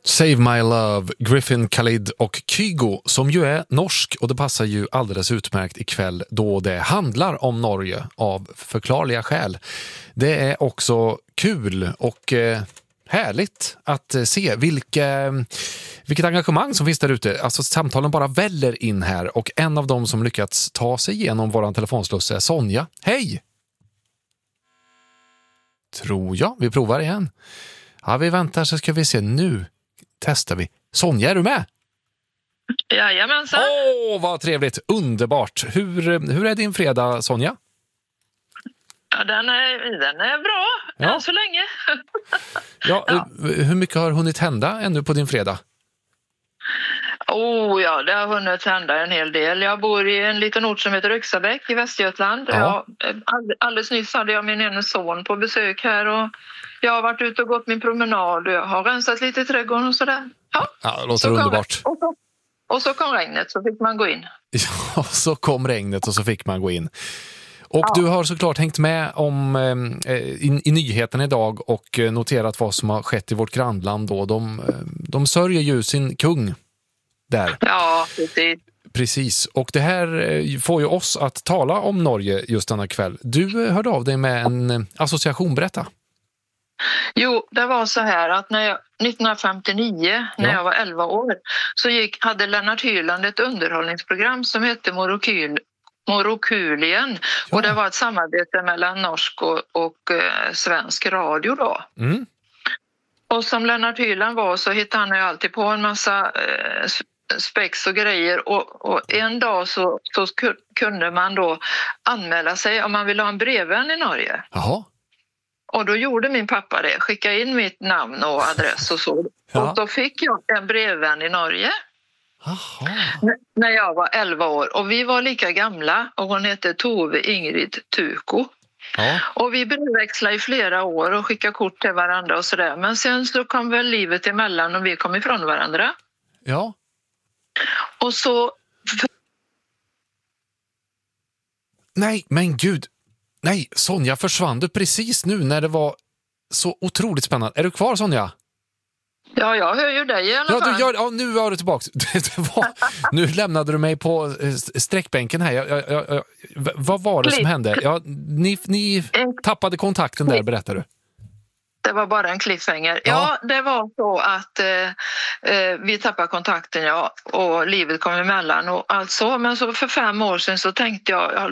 Save My Love, Griffin Khalid och Kygo, som ju är norsk, och det passar ju alldeles utmärkt ikväll då det handlar om Norge av förklarliga skäl. Det är också kul och härligt att se vilket engagemang som finns där ute. Alltså samtalen bara väller in här, och en av dem som lyckats ta sig igenom våran telefonsluss är Sonja. Hej! Tror jag. Vi provar igen. Ja, vi väntar så ska vi se. Nu testar vi. Sonja, är du med? Jajamensan. Vad trevligt. Underbart. Hur är din fredag, Sonja? Ja, den är bra. Ja. Så länge. Ja. Hur mycket har hunnit hända ännu på din fredag? Ja, det har hunnit hända en hel del. Jag bor i en liten ort som heter Öxabäck i Västergötland. Ja. Alldeles nyss hade jag min ena son på besök här, och jag har varit ute och gått min promenad och jag har rensat lite i trädgården och sådär. Ja, det låter underbart. Och så kom regnet, så fick man gå in. Ja, så kom regnet och så fick man gå in. Och du har såklart hängt med om i nyheterna idag och noterat vad som har skett i vårt grannland då. De sörjer ju sin kung där. Ja, Precis. Och det här får ju oss att tala om Norge just denna kväll. Du hörde av dig med en association, berätta. Jo, det var så här att 1959, när jag var 11 år, så hade Lennart Hyland ett underhållningsprogram som hette Morokulien. Ja. Och det var ett samarbete mellan norsk och svensk radio då. Mm. Och som Lennart Hyland var så hittade han ju alltid på en massa spex och grejer. Och en dag så kunde man då anmäla sig om man ville ha en brevvän i Norge. Jaha. Och då gjorde min pappa det, skicka in mitt namn och adress och så. Ja. Och då fick jag en brevvän i Norge. Aha. När jag var 11 år. Och vi var lika gamla, och hon hette Tove Ingrid Tuko. Ja. Och vi brevväxlade i flera år och skickade kort till varandra och sådär. Men sen så kom väl livet emellan och vi kom ifrån varandra. Ja. Och så... Nej, men gud. Nej, Sonja, försvann du precis nu när det var så otroligt spännande. Är du kvar, Sonja? Ja, jag hör ju dig i alla fall. Nu var du tillbaka. Nu lämnade du mig på sträckbänken här. Vad var det som hände? Ni tappade kontakten där, berättar du. Det var bara en cliffhanger. Ja, det var så att vi tappade kontakten, och livet kom emellan och allt så. Men så för 5 år sedan så tänkte jag